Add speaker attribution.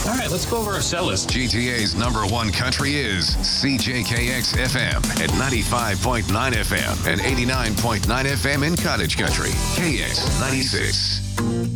Speaker 1: All right, let's go over our cell list.
Speaker 2: GTA's #1 country is CJKX FM at 95.9 FM and 89.9 FM in Cottage Country. KX 96.